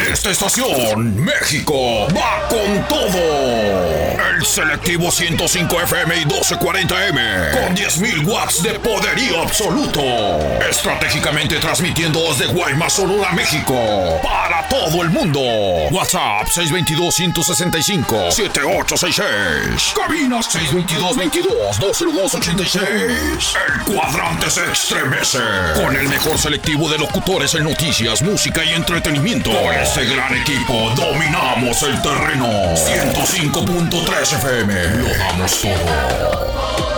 esta estación, México va con todo. El selectivo 105 FM y 1240M con 10.000 watts de poderío absoluto. Estratégicamente transmitiendo desde Guaymas, Sonora, México para todo el mundo. WhatsApp 622-165-7866. Cabina 622-22-202-86. El cuadrante se estremece con el mejor selectivo de locutores en noticias, música y entretenimiento. Con este gran equipo dominamos el terreno. 105.3 FM. Lo damos todo.